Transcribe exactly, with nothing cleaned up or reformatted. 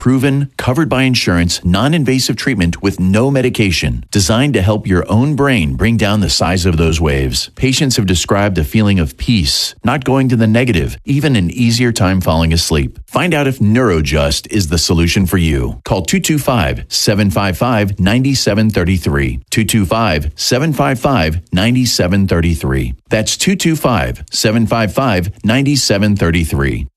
Proven, covered by insurance, non-invasive treatment with no medication. Designed to help your own brain bring down the size of those waves. Patients have described a feeling of peace, not going to the negative, even an easier time falling asleep. Find out if NeuroJust is the solution for you. Call two two five, seven five five, nine seven three three. two two five, seven five five, nine seven three three. That's two two five, seven five five, nine seven three three.